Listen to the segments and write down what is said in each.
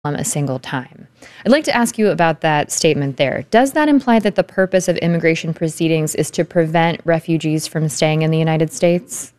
a single time. I'd like to ask you about that statement there. Does that imply that the purpose of immigration proceedings is to prevent refugees from staying in the United States?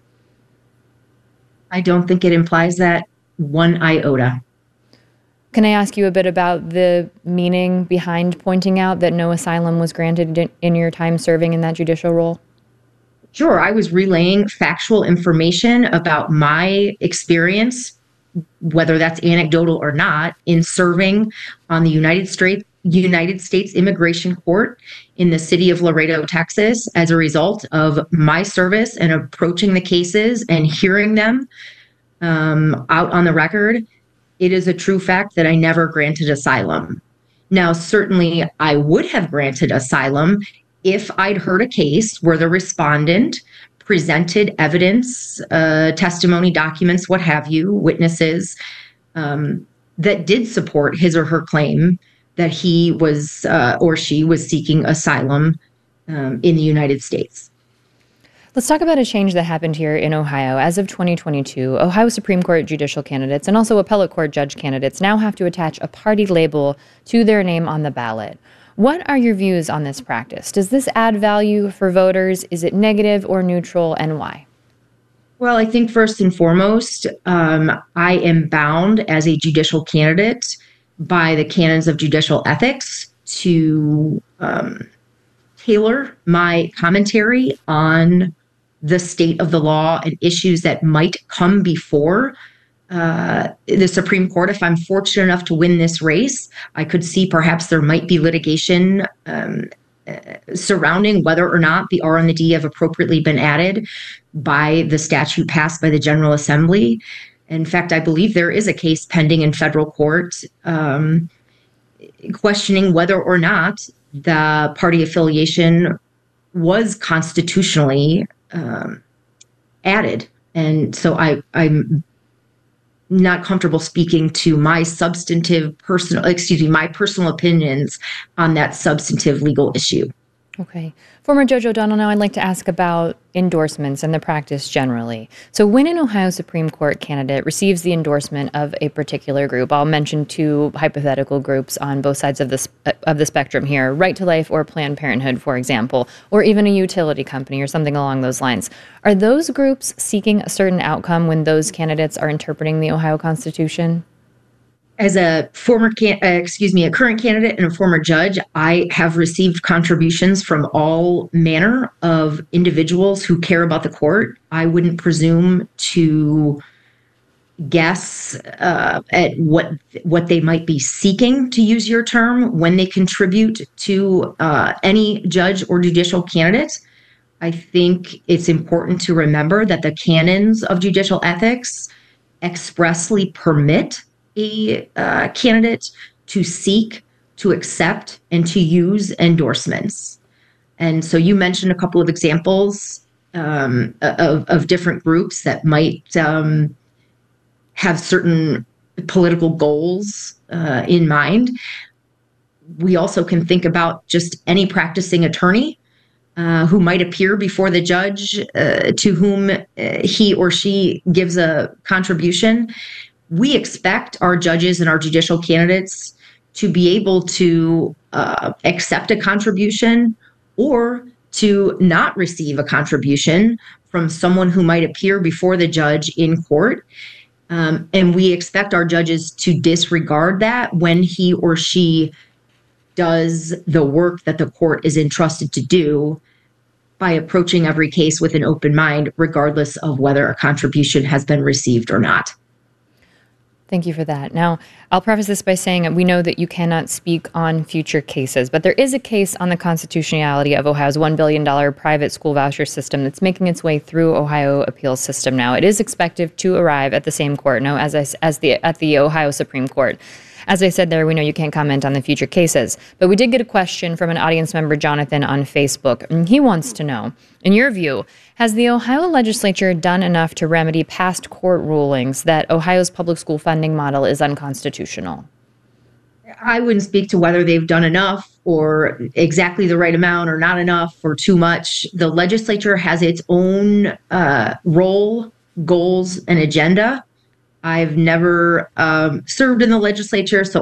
I don't think it implies that one iota. Can I ask you a bit about the meaning behind pointing out that no asylum was granted in your time serving in that judicial role? Sure, I was relaying factual information about my experience, whether that's anecdotal or not, in serving on the United States Immigration Court in the city of Laredo, Texas, as a result of my service and approaching the cases and hearing them out on the record. It is a true fact that I never granted asylum. Now, certainly, I would have granted asylum if I'd heard a case where the respondent presented evidence, testimony, documents, what have you, witnesses that did support his or her claim that he was or she was seeking asylum in the United States. Let's talk about a change that happened here in Ohio. As of 2022, Ohio Supreme Court judicial candidates and also appellate court judge candidates now have to attach a party label to their name on the ballot. What are your views on this practice? Does this add value for voters? Is it negative or neutral, and why? Well, I think first and foremost, I am bound as a judicial candidate by the canons of judicial ethics to tailor my commentary on the state of the law and issues that might come before the Supreme Court. If I'm fortunate enough to win this race, I could see perhaps there might be litigation surrounding whether or not the R and the D have appropriately been added by the statute passed by the General Assembly. In fact, I believe there is a case pending in federal court questioning whether or not the party affiliation was constitutionally added. And so I'm not comfortable speaking to my my personal opinions on that substantive legal issue. Okay. Former Judge O'Donnell, now I'd like to ask about endorsements and the practice generally. So when an Ohio Supreme Court candidate receives the endorsement of a particular group, I'll mention two hypothetical groups on both sides of the spectrum here, Right to Life or Planned Parenthood, for example, or even a utility company or something along those lines. Are those groups seeking a certain outcome when those candidates are interpreting the Ohio Constitution? As a current candidate and a former judge, I have received contributions from all manner of individuals who care about the court. I wouldn't presume to guess at what they might be seeking, to use your term, when they contribute to any judge or judicial candidate. I think it's important to remember that the canons of judicial ethics expressly permit a candidate to seek, to accept, and to endorse endorsements. And so you mentioned a couple of examples of different groups that might have certain political goals in mind. We also can think about just any practicing attorney who might appear before the judge to whom he or she gives a contribution. We expect our judges and our judicial candidates to be able to accept a contribution or to not receive a contribution from someone who might appear before the judge in court. And we expect our judges to disregard that when he or she does the work that the court is entrusted to do by approaching every case with an open mind, regardless of whether a contribution has been received or not. Thank you for that. Now, I'll preface this by saying we know that you cannot speak on future cases, but there is a case on the constitutionality of Ohio's $1 billion private school voucher system that's making its way through Ohio appeals system now. It is expected to arrive at the same court now at the Ohio Supreme Court. As I said there, we know you can't comment on the future cases, but we did get a question from an audience member, Jonathan, on Facebook, and he wants to know, in your view, has the Ohio legislature done enough to remedy past court rulings that Ohio's public school funding model is unconstitutional? I wouldn't speak to whether they've done enough or exactly the right amount or not enough or too much. The legislature has its own role, goals, and agenda. I've never served in the legislature, so